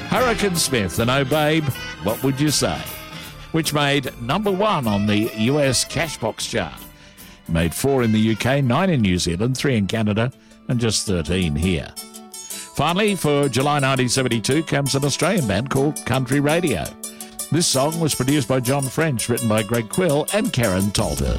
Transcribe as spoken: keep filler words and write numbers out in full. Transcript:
Hurricane Smith and Oh Babe, What Would You Say? Which made number one on the U S Cashbox chart. It made four in the U K, nine in New Zealand, three in Canada, and just thirteen here. Finally, for July nineteen seventy-two, comes an Australian band called Country Radio. This song was produced by John French, written by Greg Quill and Karen Tolhurst.